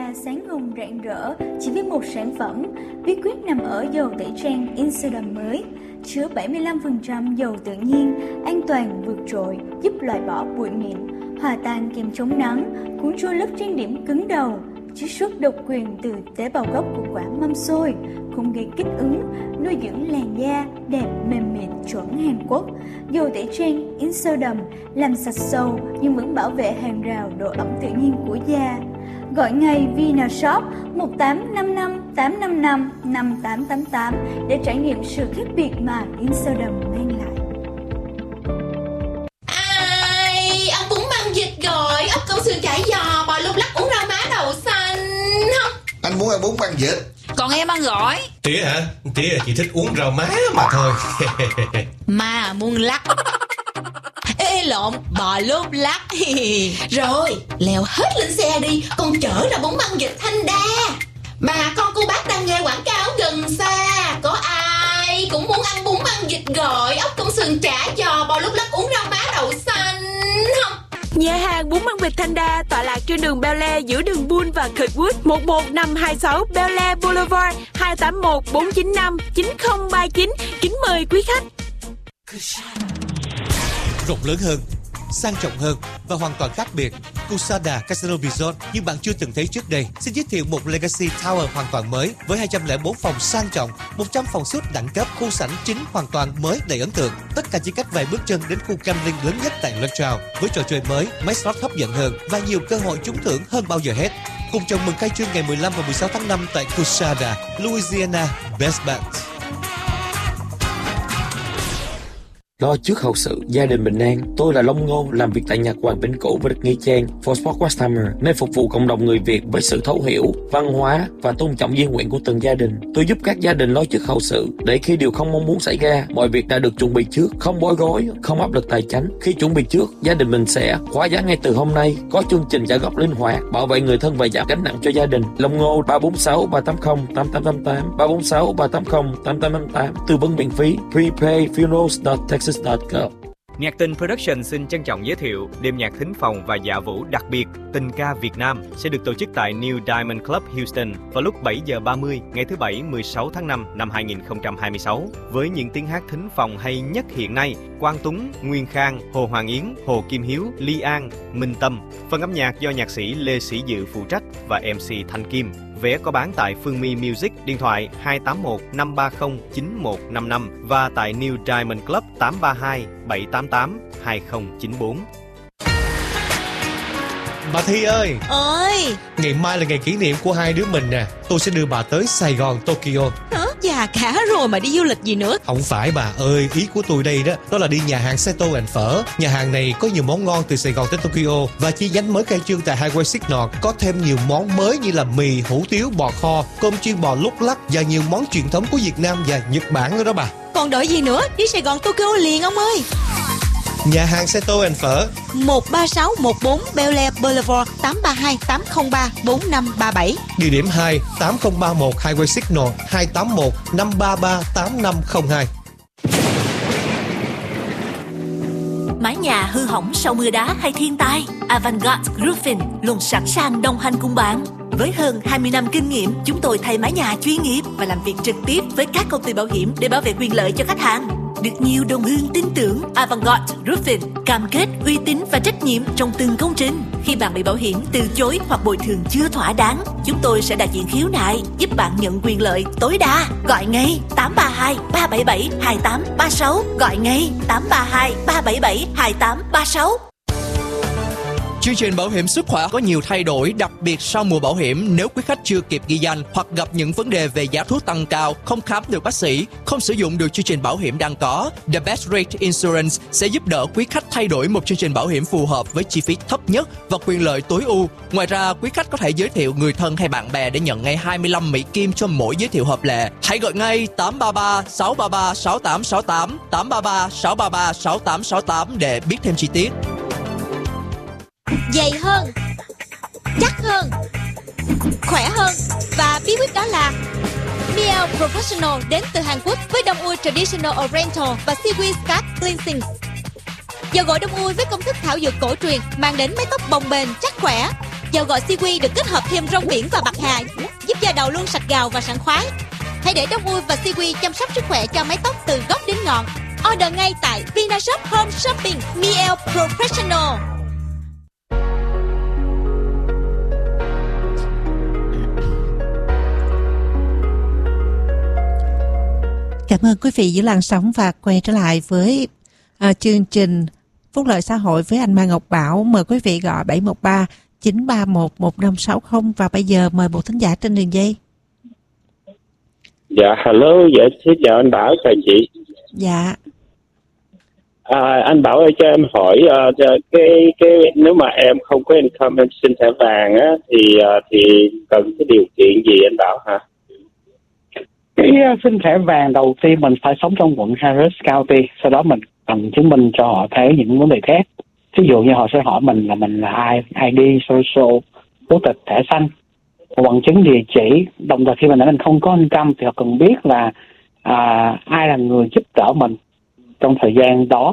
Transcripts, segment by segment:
ra sáng hồng rạng rỡ chỉ với một sản phẩm. Bí quyết nằm ở dầu tẩy trang Insodam mới, chứa 75% dầu tự nhiên, an toàn vượt trội, giúp loại bỏ bụi mịn, hòa tan kem chống nắng, cuốn trôi lớp trang điểm cứng đầu, chiết xuất độc quyền từ tế bào gốc của quả mâm xôi, không gây kích ứng, nuôi dưỡng làn da đẹp mềm mịn chuẩn Hàn Quốc. Dầu tẩy trang Insodam làm sạch sâu nhưng vẫn bảo vệ hàng rào độ ẩm tự nhiên của da. Gọi ngay Vinashop 1855 855 5888 để trải nghiệm sự khác biệt mà Insodam mang lại. Ai, ông bún băng vịt rồi, ốc câu sườn chả giò, bò lúc lắc, uống rau má đậu xanh không? Anh muốn ăn bún băng vịt. Còn em ăn gỏi. Tía hả? Tía chỉ thích uống rau má mà thôi. Mà muốn lắc. Ê lộn, bò lúc lắc. Rồi, leo hết lên xe đi, con chở ra bún băng vịt Thanh Đa. Bà con cô bác đang nghe quảng cáo gần xa. Có ai cũng muốn ăn bún băng vịt gọi, ốc công sườn chả giò, bò lúc lắc, uống rau má đậu xanh không? Nhà hàng bún băng vịt Thanh Đa tọa lạc trên đường Bel Air giữa đường Bull và Kirkwood, 11526 Bel Air Boulevard, 281 495 9039. Kính mời quý khách. Rộng lớn hơn, sang trọng hơn và hoàn toàn khác biệt, Kusada Casino Resort như bạn chưa từng thấy trước đây xin giới thiệu một Legacy Tower hoàn toàn mới với 204 phòng sang trọng, 100 phòng suite đẳng cấp, khu sảnh chính hoàn toàn mới đầy ấn tượng. Tất cả chỉ cách vài bước chân đến khu camping lớn nhất tại Luttrell với trò chơi mới, máy slot hấp dẫn hơn và nhiều cơ hội trúng thưởng hơn bao giờ hết. Cùng chào mừng khai trương ngày 15 và 16 tháng 5 tại Kusada, Louisiana, Best Bet. Lo trước hậu sự, gia đình bình an. Tôi là Long Ngô, làm việc tại nhà Hoàng Binh Cũ và Đức Nghĩa Trang, For Sport West Hammer, nơi phục vụ cộng đồng người Việt với sự thấu hiểu, văn hóa và tôn trọng di nguyện của từng gia đình. Tôi giúp các gia đình lo trước hậu sự để khi điều không mong muốn xảy ra, mọi việc đã được chuẩn bị trước, không bối rối, không áp lực tài chính. Khi chuẩn bị trước, gia đình mình sẽ khóa giá ngay từ hôm nay, có chương trình trả góp linh hoạt, bảo vệ người thân và giảm gánh nặng cho gia đình. Long Ngô 346 380 8888 346 380 8888, tư vấn miễn phí, prepayfunerals.texas.gov. Nhạc Tình Production xin trân trọng giới thiệu đêm nhạc thính phòng và dạ vũ đặc biệt Tình ca Việt Nam sẽ được tổ chức tại New Diamond Club Houston vào lúc 7 giờ 30 ngày thứ Bảy 16 tháng 5 năm 2026 với những tiếng hát thính phòng hay nhất hiện nay: Quang Tuấn, Nguyên Khang, Hồ Hoàng Yến, Hồ Kim Hiếu, Ly An, Minh Tâm. Phần âm nhạc do nhạc sĩ Lê Sĩ Dự phụ trách và MC Thanh Kim. Vé có bán tại Phương My Music, điện thoại 281 530 9155 và tại New Diamond Club 832 788 2094. Bà Thi ơi! Ơi! Ngày mai là ngày kỷ niệm của hai đứa mình nè. Tôi sẽ đưa bà tới Sài Gòn, Tokyo. Hả? Già cả rồi mà đi du lịch gì nữa? Không phải bà ơi, ý của tôi đây đó là đi nhà hàng Seto & Phở. Nhà hàng này có nhiều món ngon từ Sài Gòn tới Tokyo và chi nhánh mới khai trương tại Highway Signal. Có thêm nhiều món mới như là mì, hủ tiếu, bò kho, cơm chiên bò lúc lắc và nhiều món truyền thống của Việt Nam và Nhật Bản nữa đó bà. Còn đợi gì nữa? Đi Sài Gòn, Tokyo liền ông ơi! Nhà hàng Seto & Phở 13614 Bel Air Boulevard, 832 803 4537. Địa điểm 2 8031 Highway Signal, 281 533 8502. Mái nhà hư hỏng sau mưa đá hay thiên tai, Avantgarde Roofing luôn sẵn sàng đồng hành cùng bạn. Với hơn 20 năm kinh nghiệm, chúng tôi thay mái nhà chuyên nghiệp và làm việc trực tiếp với các công ty bảo hiểm để bảo vệ quyền lợi cho khách hàng. Được nhiều đồng hương tin tưởng, Avantgarde Roofing cam kết uy tín và trách nhiệm trong từng công trình. Khi bạn bị bảo hiểm từ chối hoặc bồi thường chưa thỏa đáng, chúng tôi sẽ đại diện khiếu nại, giúp bạn nhận quyền lợi tối đa. Gọi ngay 832 377 2836. Gọi ngay 832 377 2836. Chương trình bảo hiểm sức khỏe có nhiều thay đổi, đặc biệt sau mùa bảo hiểm. Nếu quý khách chưa kịp ghi danh hoặc gặp những vấn đề về giá thuốc tăng cao, không khám được bác sĩ, không sử dụng được chương trình bảo hiểm đang có, The Best Rate Insurance sẽ giúp đỡ quý khách thay đổi một chương trình bảo hiểm phù hợp với chi phí thấp nhất và quyền lợi tối ưu. Ngoài ra, quý khách có thể giới thiệu người thân hay bạn bè để nhận ngay 25 Mỹ Kim cho mỗi giới thiệu hợp lệ. Hãy gọi ngay 833 633 6868 833 633 6868 để biết thêm chi tiết. Dày hơn, chắc hơn, khỏe hơn và bí quyết đó là Miele Professional đến từ Hàn Quốc với đông ui Traditional Oriental và Seaweed Scalp Cleansing. Dầu gội đông ui với công thức thảo dược cổ truyền mang đến mái tóc bồng bềnh chắc khỏe. Dầu gội Seaweed được kết hợp thêm rong biển và bạc hà, giúp da đầu luôn sạch gào và sảng khoái. Hãy để Đông Ui và Seaweed chăm sóc sức khỏe cho mái tóc từ gốc đến ngọn. Order ngay tại Vinashop Home Shopping Miel Professional. Cảm ơn quý vị giữ làn sóng và quay trở lại với chương trình Phúc lợi xã hội với anh Mai Ngọc Bảo. Mời quý vị gọi 713 931 1560 và bây giờ mời một thính giả trên đường dây. Dạ, hello, dạ, xin chào anh Bảo, chào chị. Dạ. Anh Bảo ơi, cho em hỏi cái nếu mà em không có income, em xin thẻ vàng á thì cần cái điều kiện gì anh Bảo hả? Cái xin thẻ vàng đầu tiên mình phải sống trong quận Harris County, sau đó mình cần chứng minh cho họ thấy những vấn đề khác. Ví dụ như họ sẽ hỏi mình là ai, ID, social, quốc tịch, thẻ xanh, bằng chứng địa chỉ. Đồng thời khi mình không có income thì họ cần biết là ai là người giúp đỡ mình trong thời gian đó.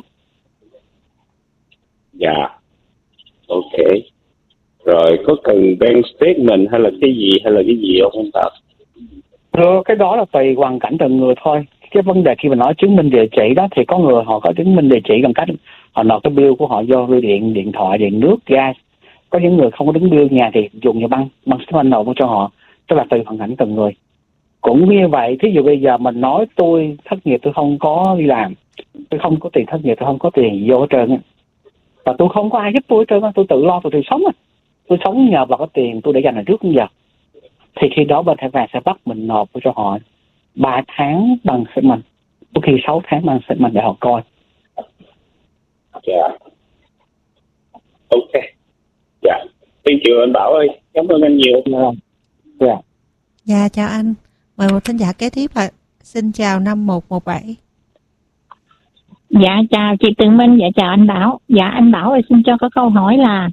Dạ, ok. Rồi có cần bank statement hay là cái gì không anh Bảo? Cái đó là tùy hoàn cảnh từng người thôi. Cái vấn đề khi mình nói chứng minh địa chỉ đó thì có người họ có chứng minh địa chỉ bằng cách họ nộp cái bill của họ vô bưu điện, điện thoại, điện nước, gas. Có những người không có đứng bill nhà thì dùng như băng statement nộp cho họ. Tức là tùy hoàn cảnh từng người. Cũng như vậy, thí dụ bây giờ mình nói tôi thất nghiệp, tôi không có đi làm, tôi không có tiền thất nghiệp, tôi không có tiền vô hết trơn, và tôi không có ai giúp tôi hết trơn, tôi tự lo, tôi sống. Tôi sống nhờ vào cái tiền tôi để dành ở trước đến giờ. Thì khi đó bên thẻ vàng sẽ bắt mình nộp cho họ 3 tháng bằng statement, có khi 6 tháng bằng statement để họ coi. Dạ. Ok. Dạ. Thank you anh Bảo ơi. Cảm ơn anh nhiều. Dạ. Dạ, chào anh. Mời một thính giả kế tiếp ạ. Xin chào 5117. Dạ, chào chị Tường Minh. Dạ, chào anh Bảo. Dạ, anh Bảo ơi, xin cho có câu hỏi là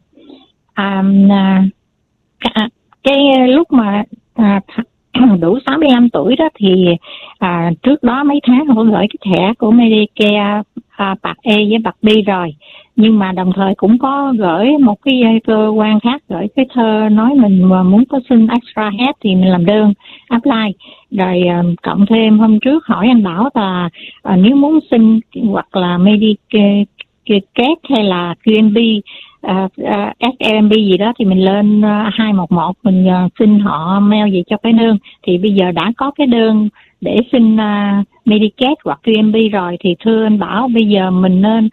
cái lúc mà đủ 65 tuổi đó thì trước đó mấy tháng họ gửi cái thẻ của Medicare bạc E với bạc B rồi, nhưng mà đồng thời cũng có gửi một cái cơ quan khác gửi cái thơ nói mình mà muốn có xin extra help thì mình làm đơn apply rồi. Cộng thêm hôm trước hỏi anh Bảo là nếu muốn xin hoặc là Medicare hay là QMB SMB gì đó thì mình lên 211 mình xin họ mail về cho cái đơn. Thì bây giờ đã có cái đơn để xin Medicaid hoặc QMB rồi thì thưa anh Bảo, bây giờ mình nên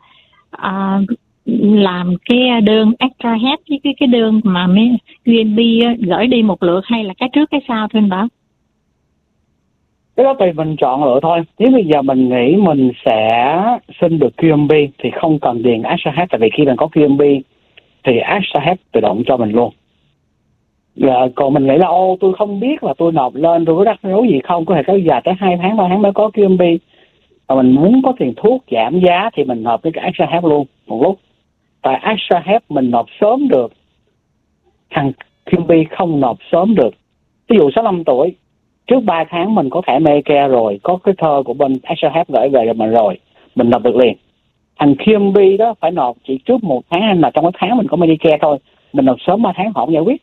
làm cái đơn extra help với cái đơn mà QMB gửi đi một lượt hay là cái trước cái sau thưa anh Bảo? Cái đó tùy mình chọn lựa thôi. Nếu bây giờ mình nghĩ mình sẽ xin được QMB thì không cần điền extra help, tại vì khi mình có QMB thì extra help tự động cho mình luôn. Còn mình nghĩ là tôi không biết là tôi nộp lên tôi có rắc rối gì không, có thể kéo dài tới 2 tháng 3 tháng mới có QMB, và mình muốn có tiền thuốc giảm giá thì mình nộp cái extra help luôn một lúc. Tại extra help mình nộp sớm được, thằng QMB không nộp sớm được. Ví dụ 65 tuổi trước 3 tháng mình có thẻ Medicare rồi, có cái thơ của bên extra help gửi về rồi mình nộp được liền. Thằng QMB đó phải nộp chỉ trước 1 tháng hay là trong cái tháng mình có Medicare thôi, mình nộp sớm 3 tháng họ không giải quyết.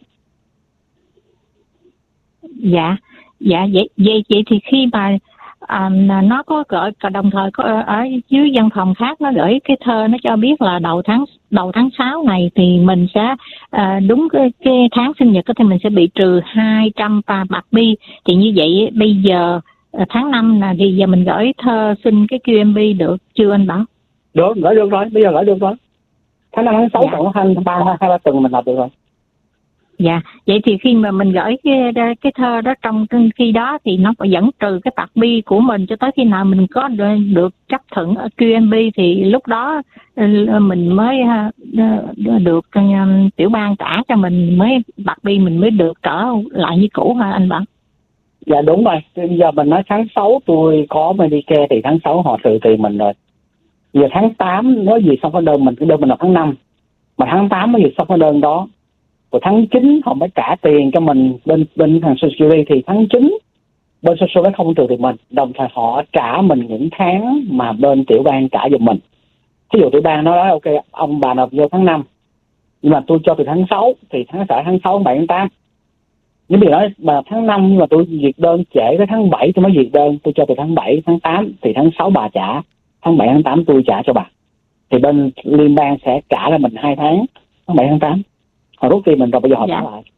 Dạ vậy thì khi mà nó có gửi, đồng thời có ở dưới văn phòng khác nó gửi cái thơ nó cho biết là đầu tháng 6 này thì mình sẽ đúng cái tháng sinh nhật thì mình sẽ bị trừ 200 bạc bi. Thì như vậy bây giờ tháng 5 là thì giờ mình gửi thơ xin cái QMB được chưa anh Bảo? Được, gửi được rồi, bây giờ gửi được rồi. Tháng 5 tháng 6 còn 2-3 tuần mình nộp được rồi. Dạ, vậy thì khi mà mình gửi cái thơ đó trong khi đó thì nó vẫn trừ cái bạc bi của mình cho tới khi nào mình có được chấp thuận ở QMB thì lúc đó mình mới được tiểu bang trả cho mình, mới bạc bi mình mới được trở lại như cũ hả anh Bảo? Dạ đúng rồi, bây giờ mình nói tháng 6 tôi có Medicare thì tháng 6 họ trừ tiền mình rồi. Giờ tháng 8 nói gì xong cái đơn mình nộp tháng 5, mà tháng 8 mới gì xong cái đơn đó. Rồi tháng 9 họ mới trả tiền cho mình bên thằng Social Security thì tháng 9 bên Social mới không trừ tiền mình, đồng thời họ trả mình những tháng mà bên tiểu bang trả giùm mình. Ví dụ tiểu bang nói ok ông bà nộp vô tháng 5 Nhưng mà tôi cho từ tháng 6 thì tháng 6, tháng 7, tháng 8. Nếu bây giờ nói mà tháng 5 nhưng mà tôi duyệt đơn trễ tới tháng 7 tôi mới duyệt đơn, tôi cho từ tháng 7, tháng 8 thì tháng 6 bà trả, tháng 7, tháng 8 tôi trả cho bà. Thì bên liên bang sẽ trả lại mình 2 tháng, tháng 7, tháng 8. Họ rút tiền mình rồi bây giờ họ trả lại.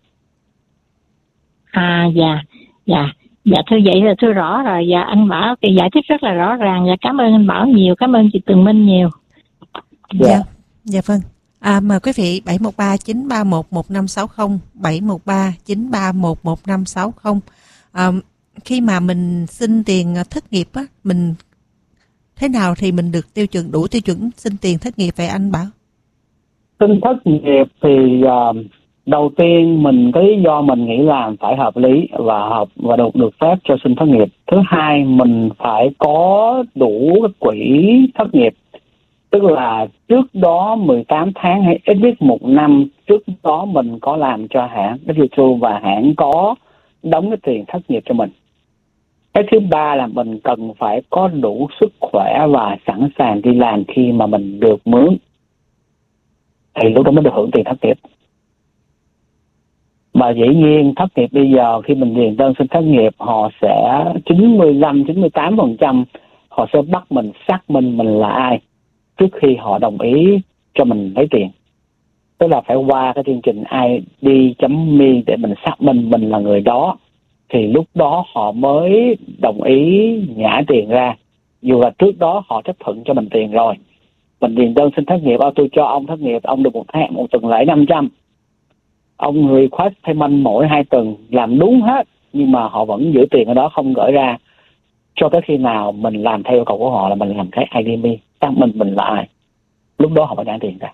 Dạ thưa vậy là thưa rõ rồi. Dạ anh Bảo thì giải thích rất là rõ ràng. Dạ cảm ơn anh Bảo nhiều, cảm ơn chị Tường Minh nhiều. Dạ vâng. Mời quý vị 713-931-1560, 713-931-1560. Khi mà mình xin tiền thất nghiệp á, mình thế nào thì mình được tiêu chuẩn, đủ tiêu chuẩn xin tiền thất nghiệp vậy anh Bảo? Xin thất nghiệp thì đầu tiên mình cái lý do mình nghĩ làm phải hợp lý và được phép cho xin thất nghiệp. Thứ hai, mình phải có đủ cái quỹ thất nghiệp, tức là trước đó 18 tháng hay ít nhất 1 năm trước đó mình có làm cho hãng W2 và hãng có đóng cái tiền thất nghiệp cho mình. Cái thứ ba là mình cần phải có đủ sức khỏe và sẵn sàng đi làm khi mà mình được mướn, thì lúc đó mới được hưởng tiền thất nghiệp. Mà dĩ nhiên thất nghiệp bây giờ khi mình điền đơn xin thất nghiệp, họ sẽ 95-98% họ sẽ bắt mình xác minh mình là ai trước khi họ đồng ý cho mình lấy tiền. Tức là phải qua cái chương trình ID.me để mình xác minh mình là người đó, thì lúc đó họ mới đồng ý nhả tiền ra. Dù là trước đó họ chấp thuận cho mình tiền rồi. Mình điền đơn xin thất nghiệp, tôi cho ông thất nghiệp, ông được một tuần lễ 500. Ông request payment mỗi 2 tuần, làm đúng hết, nhưng mà họ vẫn giữ tiền ở đó không gửi ra cho tới khi nào mình làm theo yêu cầu của họ, là mình làm cái ID.me xác minh mình là ai. Lúc đó họ mới trả tiền ra.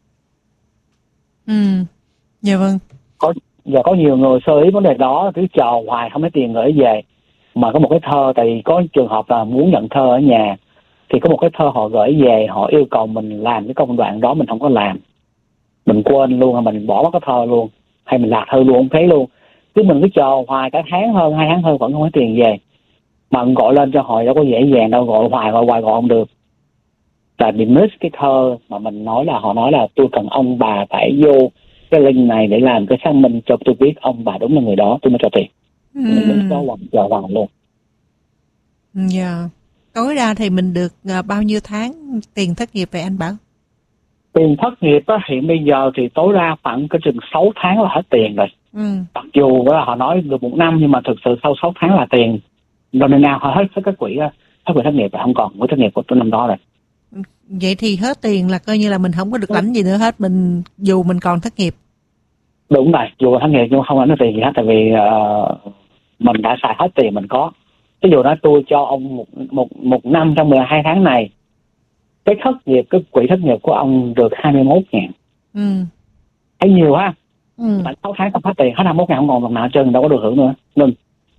Dạ vâng. Có nhiều người sơ ý vấn đề đó, cứ chờ hoài không thấy tiền gửi về. Mà có một cái thơ, tại vì có trường hợp là muốn nhận thơ ở nhà, thì có một cái thơ họ gửi về, họ yêu cầu mình làm cái công đoạn đó, mình không có làm, mình quên luôn, hay mình bỏ mất cái thơ luôn, hay mình lạc thơ luôn, không thấy luôn. Chứ mình cứ chờ hoài cả tháng hơn, 2 tháng hơn vẫn không có tiền về. Mà gọi lên cho họ đâu có dễ dàng đâu, gọi hoài gọi không được. Là dismiss cái thơ mà mình nói là, họ nói là tôi cần ông bà phải vô cái link này để làm cái xác minh cho tôi biết ông bà đúng là người đó, tôi mới cho tiền. Mình có chờ hoài luôn. Dạ. Tối đa thì mình được bao nhiêu tháng tiền thất nghiệp vậy anh Bảo? Tiền thất nghiệp á, hiện bây giờ thì tối đa khoảng cái chừng 6 tháng là hết tiền rồi. Mặc dù họ nói được 1 năm nhưng mà thực sự sau 6 tháng là tiền rồi nên nào họ hết cái quỹ thất nghiệp rồi, không còn quỹ thất nghiệp của tôi năm đó rồi. Vậy thì hết tiền là coi như là mình không có được lãnh gì nữa hết, mình dù mình còn thất nghiệp. Đúng rồi, dù thất nghiệp nhưng không lãnh được tiền gì hết, tại vì mình đã xài hết tiền mình có. Ví dụ nói tôi cho ông một năm trong 12 tháng này, cái thất nghiệp, cái quỹ thất nghiệp của ông được 21.000. Thấy nhiều ha. 6 tháng không hết tiền, hết 21.000 không còn đồng nào chân, đâu có được hưởng nữa. Ngừng.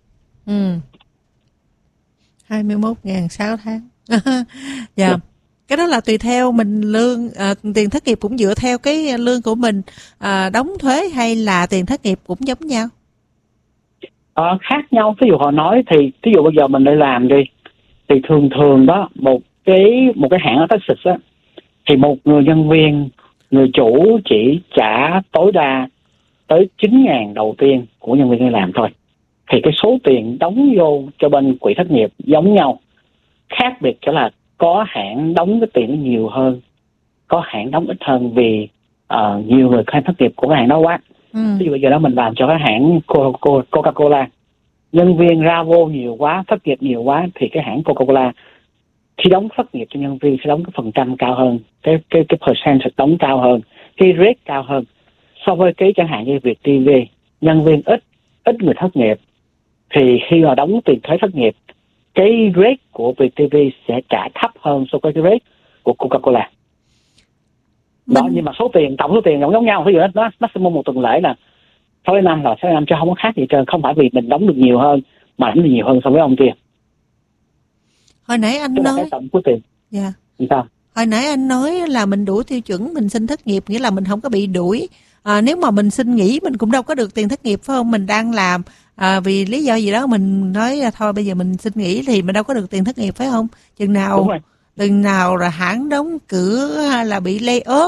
21.000 6 tháng. Dạ. Cái đó là tùy theo mình lương, tiền thất nghiệp cũng dựa theo cái lương của mình đóng thuế, hay là tiền thất nghiệp cũng giống nhau? Khác nhau. Ví dụ họ nói thì ví dụ bây giờ mình đi làm đi, thì thường đó một cái hãng ở Texas á, thì một người nhân viên, người chủ chỉ trả tối đa tới 9.000 đầu tiên của nhân viên đi làm thôi. Thì cái số tiền đóng vô cho bên quỹ thất nghiệp giống nhau. Khác biệt cho là có hãng đóng cái tiền nó nhiều hơn, có hãng đóng ít hơn vì nhiều người khai thất nghiệp của cái hãng đó quá. Ví dụ bây giờ đó mình làm cho cái hãng Coca-Cola, nhân viên ra vô nhiều quá, thất nghiệp nhiều quá, thì cái hãng Coca-Cola khi đóng thất nghiệp cho nhân viên sẽ đóng cái phần trăm cao hơn, cái percentage đóng cao hơn, cái rate cao hơn so với cái chẳng hạn như Viettv, nhân viên ít người thất nghiệp, thì khi mà đóng tiền thuế thất nghiệp, cái rate của Viettv sẽ trả thấp hơn so với cái rate của Coca-Cola. Đó, nhưng mà tổng số tiền giống nhau. Ví dụ nó maximum một tuần lễ là 6 năm là 6 năm, chứ không có khác gì trơn. Không phải vì mình đóng được nhiều hơn mà đóng được nhiều hơn so với ông kia. Hồi nãy anh nói tổng của tiền. Dạ. Sao? Hồi nãy anh nói là mình đủ tiêu chuẩn mình xin thất nghiệp, nghĩa là mình không có bị đuổi. Nếu mà mình xin nghỉ mình cũng đâu có được tiền thất nghiệp, phải không? Mình đang làm vì lý do gì đó mình nói thôi bây giờ mình xin nghỉ thì mình đâu có được tiền thất nghiệp, phải không? Chừng nào là hãng đóng cửa hay là bị lay off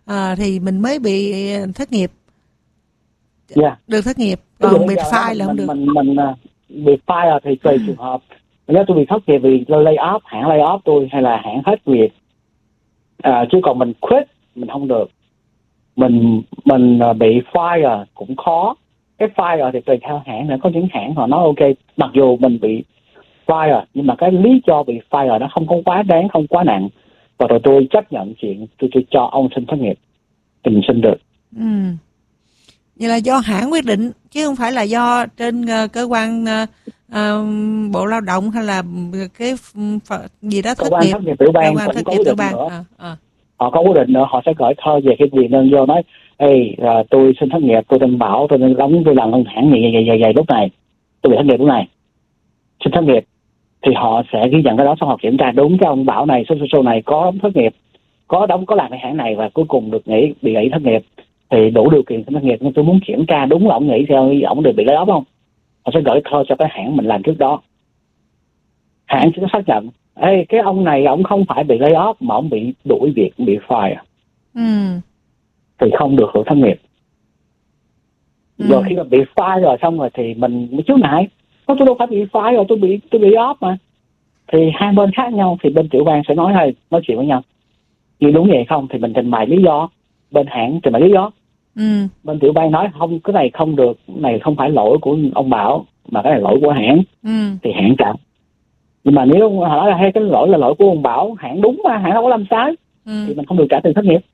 thì mình mới bị thất nghiệp. Được thất nghiệp, còn bị fire là không được. Mình bị fire thì tùy trường hợp. Nếu tôi bị thất nghiệp vì lay off, hãng lay off tôi hay là hãng hết việc, chứ còn mình quit mình không được. Mình bị fire cũng khó. Cái fire thì tùy theo hãng nữa, có những hãng họ nói ok, mặc dù mình bị fire nhưng mà cái lý do bị fire nó không có quá đáng, không quá nặng, và rồi tôi chấp nhận chuyện tôi cho ông xin thất nghiệp thì mình xin được. Vậy là do hãng quyết định chứ không phải là do trên cơ quan Bộ Lao động hay là cái gì đó thất nghiệp. Thất nghiệp tiểu bang vẫn có quyết định nữa. Họ có quyết định nữa, họ sẽ gửi thơ về cái quyền đơn vô nói tôi xin thất nghiệp, tôi tin bảo tôi làm ngân hàng vậy lúc này tôi bị thất nghiệp lúc này xin thất nghiệp, thì họ sẽ ghi nhận cái đó, xong họ kiểm tra đúng cái ông Bảo này số này có thất nghiệp, có làm cái hãng này và cuối cùng được bị nghỉ thất nghiệp thì đủ điều kiện xin thất nghiệp. Nhưng tôi muốn kiểm tra đúng là ông nghỉ theo ông được bị lấy off không, họ sẽ gửi thơ cho cái hãng mình làm trước đó. Hãng sẽ xác nhận cái ông này ông không phải bị lay off mà ông bị đuổi việc, bị fire thì không được hưởng thất nghiệp. Rồi khi mà bị fire rồi xong rồi thì mình mới khiếu nại, tôi đâu phải bị fire rồi, tôi bị off mà. Thì hai bên khác nhau thì bên tiểu bang sẽ nói chuyện với nhau, như đúng vậy không thì mình trình bày lý do, bên hãng trình bày lý do. Bên tiểu bang nói không, cái này không được, cái này không phải lỗi của ông Bảo mà cái này lỗi của hãng, thì hãng trả. Nhưng mà nếu họ nói là cái lỗi là lỗi của ông Bảo, hãng đúng mà, hãng đâu có làm sai, thì mình không được trả tiền thất nghiệp.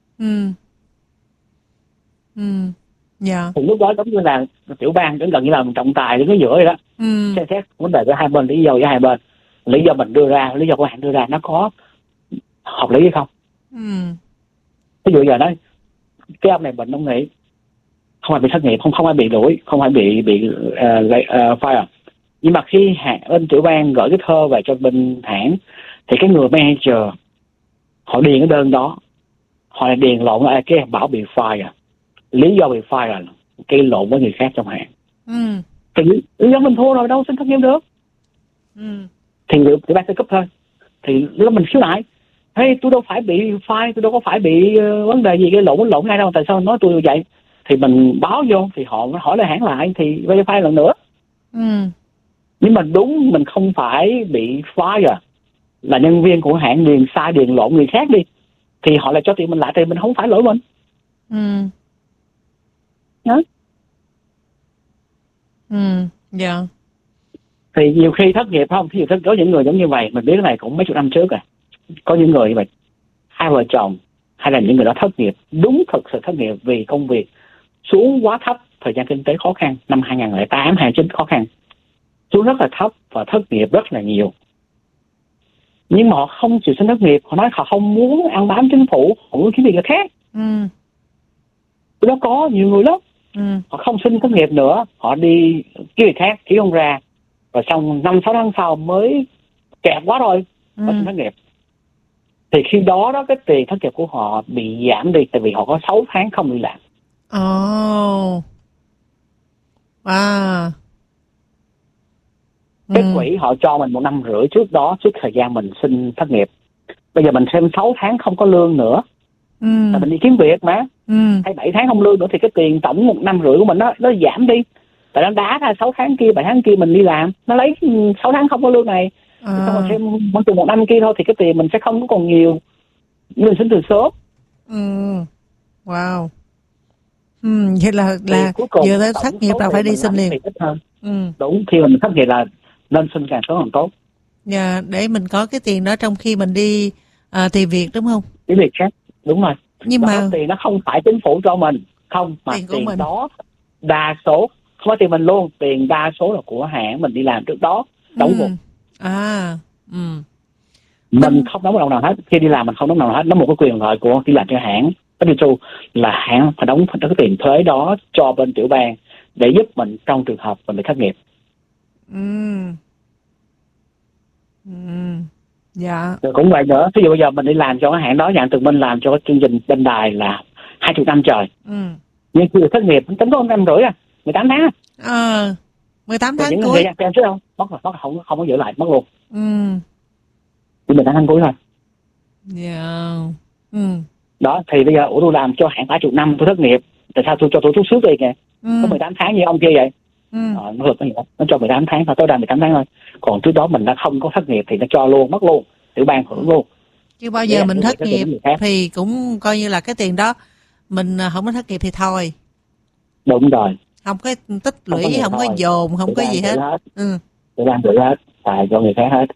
Thì lúc đó giống như là tiểu bang gần như là trọng tài đứng ở giữa vậy đó, xem xét vấn đề của hai bên, lý do của hai bên, lý do mình đưa ra, lý do của hãng đưa ra nó có hợp lý hay không. Ví dụ giờ nói cái ông này bệnh ông nghỉ, không phải bị thất nghiệp, không phải bị đuổi, không phải bị fire, nhưng mà khi bên tiểu bang gửi cái thơ về cho bên hãng thì cái người manager họ điền cái đơn đó, họ lại điền lộn là cái Bảo bị fire, lý do bị fire cái lộn với người khác trong hãng. Thì lý do mình thua rồi, đâu xin thất nghiệp được. Thì tiểu bang sẽ cấp thôi. Thì lúc mình khiếu nại, tôi đâu phải bị fire, tôi đâu có phải bị vấn đề gì cái lộn ngay đâu, tại sao nói tôi như vậy? Thì mình báo vô thì họ hỏi lại hãng lại thì verify lần nữa. Nhưng mà đúng mình không phải bị fire, là nhân viên của hãng điền sai, điền lộn người khác đi, thì họ lại cho tiền mình lại, thì mình không phải lỗi mình. Đó. Thì nhiều khi thất nghiệp không, thì có những người giống như vậy, mình biết cái này cũng mấy chục năm trước rồi. Có những người như vậy, hai vợ chồng hay là những người đó thất nghiệp, đúng thực sự thất nghiệp vì công việc xuống quá thấp, thời gian kinh tế khó khăn, năm 2008, 2009 khó khăn, xuống rất là thấp và thất nghiệp rất là nhiều. Nhưng mà họ không chịu xin thất nghiệp, họ nói họ không muốn ăn bám chính phủ, họ muốn kiếm việc khác. Đó có nhiều người lắm. Họ không xin thất nghiệp nữa, họ đi kiếm việc khác, kiếm không ra, rồi xong 5-6 tháng sau mới kẹt quá rồi, mới xin thất nghiệp. Thì khi đó cái tiền thất nghiệp của họ bị giảm đi, tại vì họ có 6 tháng không đi làm. Cái quỹ họ cho mình 1 năm rưỡi trước đó, trước thời gian mình xin thất nghiệp. Bây giờ mình thêm 6 tháng không có lương nữa, là mình đi kiếm việc mà, hay 7 tháng không lương nữa, thì cái tiền tổng 1 năm rưỡi của mình nó giảm đi. Tại nó đá ra 6 tháng kia, 7 tháng kia mình đi làm, nó lấy 6 tháng không có lương này, xong rồi thêm khoảng chừng 1 năm kia thôi, thì cái tiền mình sẽ không có còn nhiều, mình xin từ sớm. Wow. Vậy là vừa tới thất nghiệp là phải đi xin liền. Đúng, khi mình thất nghiệp là nên xin càng sớm càng tốt. Để mình có cái tiền đó trong khi mình đi tìm việc, đúng không? Tìm việc khác, đúng rồi. Nhưng mà tiền nó không phải chính phủ cho mình, không, mà tiền đó đa số không phải tiền mình luôn, tiền đa số là của hãng mình đi làm trước đó đóng một. Mình không đóng một đồng nào hết, khi đi làm mình không đóng đồng nào hết, nó một cái quyền lợi của đi làm cho hãng. Là hãng phải đóng cái tiền thuế đó cho bên tiểu bang để giúp mình trong trường hợp mình bị thất nghiệp. Rồi cũng vậy nữa, ví dụ bây giờ mình đi làm cho cái hãng đó, dạng Tường Minh làm cho cái chương trình bên đài là 20 năm trời, nhưng khi thất nghiệp tính có 1 năm rưỡi 18 tháng 18 tháng cuối cuối chứ không mất rồi, không có giữ lại, mất luôn. Chỉ 18 tháng cuối thôi. Đó thì bây giờ tôi làm cho hãng 30 năm tôi thất nghiệp, tại sao tôi cho tôi chút xíu tiền kìa? Có 18 tháng như ông kia vậy. Nó cho 18 tháng thôi, tôi đang 18 tháng thôi. Còn trước đó mình đã không có thất nghiệp thì nó cho luôn, mất luôn, tiểu bang hưởng luôn. Chứ bao giờ mình thất nghiệp thì cũng coi như là cái tiền đó mình không có thất nghiệp thì thôi. Đúng rồi. Không có tích lũy, không có dồn, không có gì hết. Tiểu bang tự hết, xài cho người khác hết.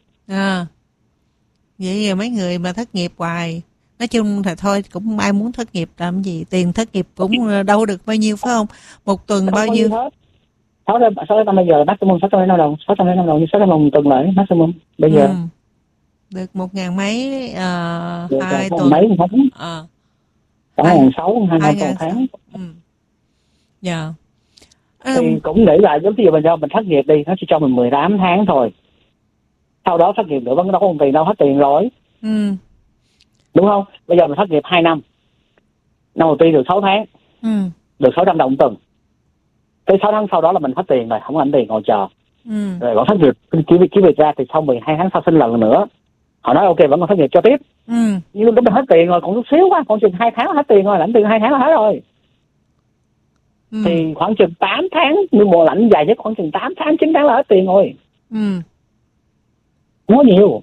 Vậy mấy người mà thất nghiệp hoài, nói chung là thôi cũng không ai muốn thất nghiệp làm gì, tiền thất nghiệp cũng đâu được bao nhiêu phải không? Một tuần bao nhiêu? 600 bây giờ maximum 605 đồng, 605 đồng, 600 đồng tuần lại maximum bây giờ. Được 1.000 mấy 2 tuần. Mấy tháng. 1.600, 2 tháng. Dạ. Thì cũng nghĩ lại giống như bây giờ mình thất nghiệp đi, nó chỉ cho mình 18 tháng thôi. Sau đó thất nghiệp nữa vẫn đâu có tiền đâu, hết tiền rồi. Đúng không? Bây giờ mình thất nghiệp 2 năm. Năm đầu tiên được 6 tháng. Được 600 đồng tuần. Tới 6 tháng sau đó là mình hết tiền rồi, không có ảnh tiền ngồi chờ. Rồi còn thất nghiệp kiếm việc ra thì sau 12 tháng sau xin lần nữa. Họ nói ok vẫn còn thất nghiệp cho tiếp. Nhưng lúc đó mình hết tiền rồi, còn chút xíu quá, còn chừng 2 tháng là hết tiền rồi, lãnh tiền 2 tháng là hết rồi. Thì khoảng chừng 8 tháng, nhưng mùa lạnh dài nhất khoảng chừng 8 tháng, 9 tháng là hết tiền rồi. Không có nhiều.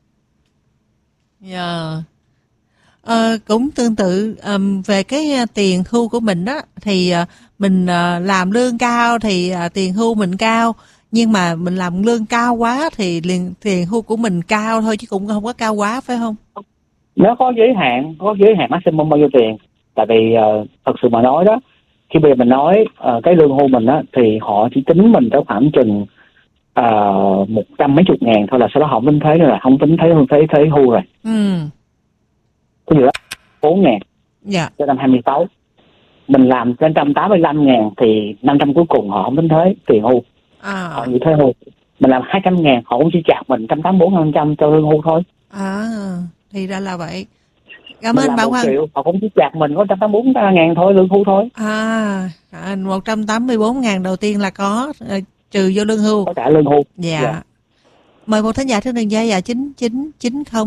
Cũng tương tự về cái tiền hưu của mình đó, thì mình làm lương cao thì tiền hưu mình cao, nhưng mà mình làm lương cao quá thì tiền hưu của mình cao thôi chứ cũng không có cao quá, phải không? Nó có giới hạn maximum bao nhiêu tiền. Tại vì thật sự mà nói đó, khi bây giờ mình nói cái lương hưu mình á thì họ chỉ tính mình tới khoảng chừng 100 mấy chục ngàn thôi, là sau đó họ không tính thuế nữa, là không tính thuế hưu rồi. Cái gì đó 4 ngàn cho năm 26. Mình làm trên 185 ngàn thì 500 cuối cùng họ không tính thuế tiền hưu. Họ như thuế hưu. Mình làm 200 ngàn họ cũng chỉ chặt mình 184% cho lương hưu thôi. Thì ra là vậy. Cảm ơn Bảo Hoàng. Họ cũng chỉ chặt mình có 184 ngàn thôi, lương hưu thôi. 184 ngàn đầu tiên là có trừ vô lương hưu. Có trả lương hưu. Dạ. Mời một thính giả trên đường dây 9990.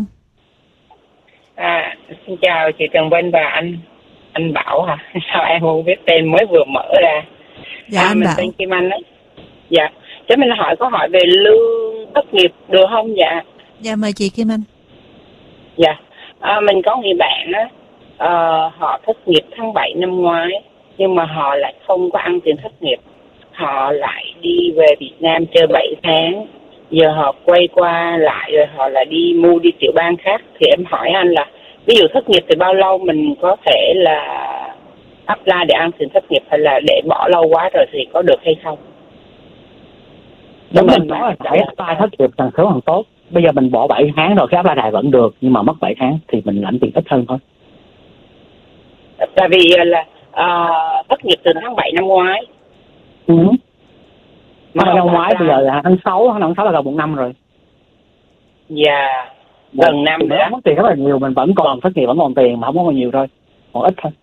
Xin chào chị Trần Vinh và anh Bảo hả? Sao em không biết tên, mới vừa mở ra. Dạ anh mình Bảo. tên Kim Anh á. Dạ. Cho mình hỏi câu hỏi về lương thất nghiệp được không? Dạ. Dạ mời chị Kim Anh. Dạ. Mình có người bạn á, họ thất nghiệp tháng 7 năm ngoái, nhưng mà họ lại không có ăn tiền thất nghiệp. Họ lại đi về Việt Nam chơi 7 tháng. Giờ họ quay qua lại rồi họ lại đi tiểu bang khác. Thì em hỏi anh là ví dụ thất nghiệp thì bao lâu mình có thể là apply để ăn tiền thất nghiệp, hay là để bỏ lâu quá rồi thì có được hay không? Nếu mình nói là chạy apply thất nghiệp càng sớm càng tốt. Bây giờ mình bỏ 7 tháng rồi, cái apply này vẫn được, nhưng mà mất 7 tháng thì mình lãnh tiền ít hơn thôi. Tại vì là thất nghiệp từ tháng 7 năm ngoái. Mà năm ngoái bây giờ là tháng 6 là gần 1 năm rồi. Dạ, gần năm nữa. Mất tiền rất là nhiều, mình vẫn còn thất nghiệp, vẫn còn tiền mà không có còn nhiều thôi, còn ít thôi.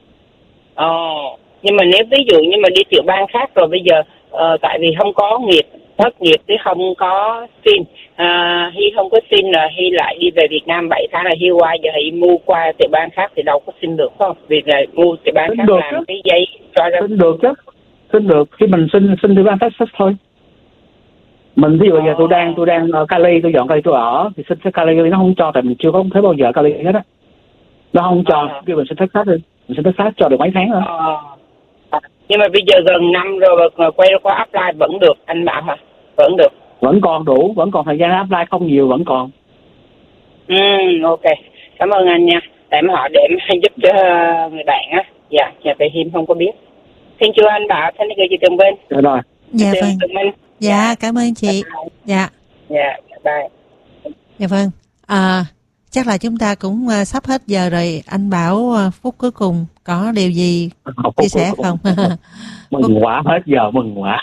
Nhưng mà nếu ví dụ như mà đi tiểu bang khác rồi bây giờ tại vì không có thất nghiệp thì không có xin, Hy không có xin là Hy lại đi về Việt Nam 7 tháng là Hy qua, giờ Hy mua qua tiểu bang khác thì đâu có xin được không? Vì là mua tiểu bang khác làm chứ. Cái giấy cho ra. Xin được chứ. Xin được khi mình xin tiểu bang Texas thôi. Mình ví dụ giờ tôi đang ở Cali, tôi dọn Cali tôi ở thì xin Cali nó không cho, tại mình chưa có thấy bao giờ Cali hết á. Nó không cho, kêu mình xin Texas đi. Mình xin Texas cho được mấy tháng nữa. Nhưng mà bây giờ gần năm rồi mà quay qua apply vẫn được, anh Bảo hả? Vẫn được. Vẫn còn đủ, vẫn còn thời gian apply không nhiều, vẫn còn. Ok. Cảm ơn anh nha. Để em hỏi để em giúp cho người bạn á. Dạ, về Hiêm không có biết. Xin chào anh Bảo, thank you chị Tường Vinh. Dạ rồi. Dạ vâng. Dạ, cảm ơn chị. Dạ. Dạ, bye. Dạ vâng. Chắc là chúng ta cũng sắp hết giờ rồi. Anh Bảo phút cuối cùng có điều gì chia sẻ không? Mừng quá, hết giờ mừng quá.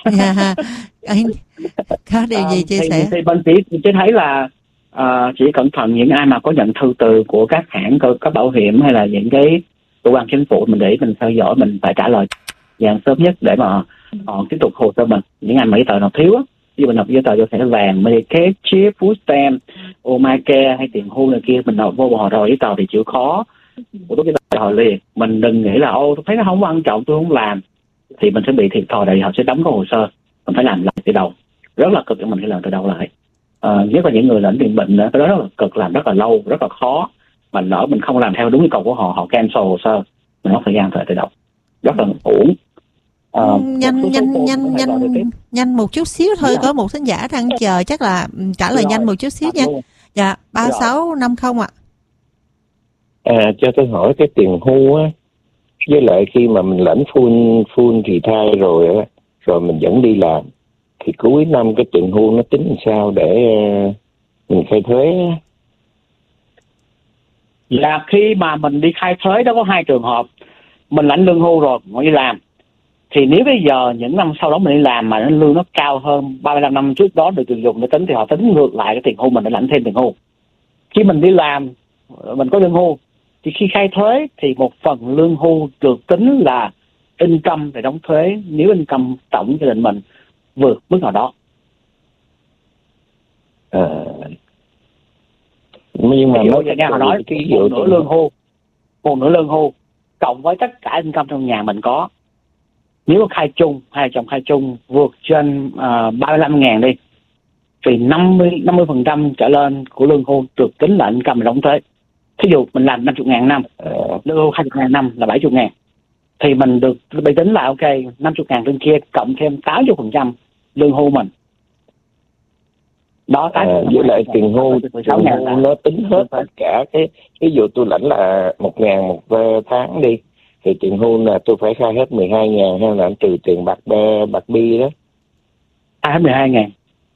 Có điều gì chia sẻ? Thì bên chị thấy là chỉ cẩn thận những ai mà có nhận thư từ của các hãng các bảo hiểm hay là những cái cơ quan chính phủ, mình để mình theo dõi, mình phải trả lời dạng sớm nhất để mà tiếp tục hồ sơ mình. Những ai mà giấy tờ nào thiếu á, như mình nộp giấy tờ cho thẻ vàng, Medicaid, chip, food stamp, Obamacare hay tiền hưu này kia, mình nộp vô họ rồi giấy tờ thì chịu khó. tôi cái đòi hỏi liền. Mình đừng nghĩ là tôi thấy nó không quan trọng tôi không làm, thì mình sẽ bị thiệt thòi, tại vì họ sẽ đóng cái hồ sơ, mình phải làm lại từ đầu, rất là cực để mình phải làm từ đầu lại. Nhất là những người lãnh tiền bệnh, cái đó rất là cực, làm rất là lâu, rất là khó, mà lỡ mình không làm theo đúng yêu cầu của họ, họ cancel hồ sơ, mình mất thời gian phải từ đầu, rất là uổng. Nhanh một chút xíu thôi, có một thính giả đang chờ, chắc là trả lời nhanh một chút xíu nha. Dạ, 3650 ạ. Cho tôi hỏi cái tiền hưu á, với lại khi mà mình lãnh full thì thai rồi á, rồi mình vẫn đi làm, thì cuối năm cái tiền hưu nó tính làm sao để mình khai thuế á? Là khi mà mình đi khai thuế đó có hai trường hợp. Mình lãnh lương hưu rồi mình đi làm, thì nếu bây giờ những năm sau đó mình đi làm mà lương nó cao hơn 35 năm trước đó được dùng để tính, thì họ tính ngược lại cái tiền hưu mình để lãnh thêm tiền hưu. Khi mình đi làm mình có lương hưu, thì khi khai thuế thì một phần lương hưu được tính là income để đóng thuế nếu income tổng gia đình mình vượt mức nào đó. Nhưng mà nó nghe họ nói một nửa lương hưu cộng với tất cả income trong nhà mình có, nếu mà khai chung, hai chồng khai chung vượt trên 35.000 đi, thì 50% trở lên của lương hưu được tính là income để đóng thuế. Thí dụ mình làm 50.000 năm, lương hưu 20.000 năm là 70.000, thì mình được bị tính là ok 50.000 trên kia cộng thêm 80% lương hưu mình. Đó, với lại tiền hưu nó tính hết tất cả cái, ví dụ tôi lãnh là 1.000 một tháng đi, thì tiền hưu là tôi phải khai hết 12.000 hay là trừ tiền bạc bi đó? Khai hết 12.000.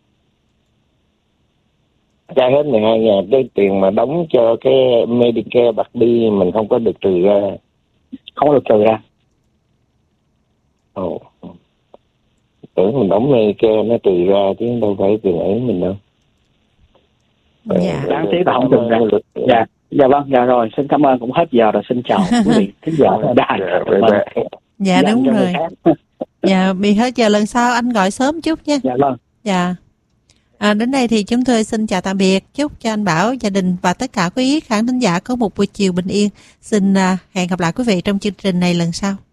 Khai hết 12.000, cái tiền mà đóng cho cái Medicare bạc bi mình không có được trừ ra. Không có được trừ ra. Tưởng mình đóng Medicare nó trừ ra chứ đâu phải tiền ấy mình đâu. Đáng tiếc là không trừ ra. Dạ vâng, dạ rồi, xin cảm ơn, cũng hết giờ rồi, xin chào quý vị thính giả đài. Dạ đúng rồi. Dạ bị hết giờ, lần sau anh gọi sớm chút nha. Dạ vâng. Dạ. Đến đây thì chúng tôi xin chào tạm biệt, chúc cho anh Bảo, gia đình và tất cả quý khán thính giả có một buổi chiều bình yên. Xin hẹn gặp lại quý vị trong chương trình này lần sau.